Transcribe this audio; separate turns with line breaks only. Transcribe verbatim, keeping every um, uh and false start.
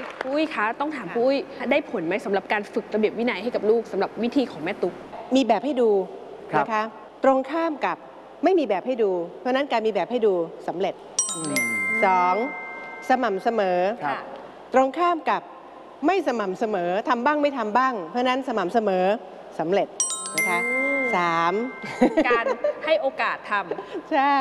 ปุ้ยคะต้องถามปุ้ยได้ผลไหมสำหรับการฝึกระเบียบวินัยให้กับลูกสำหรับวิธีของแม่ตุ๊ก
มีแบบให้ดูนะคะตรงข้ามกับไม่มีแบบให้ดูเพราะฉะนั้นการมีแบบให้ดูสำเร็จสองสม่ำเสมอตรงข้ามกับไม่สม่ำเสมอทำบ้างไม่ทำบ้างเพราะฉะนั้นสม่ำเสมอสำเร็จนะคะสาม
การให้โอกาสทำ
ใช่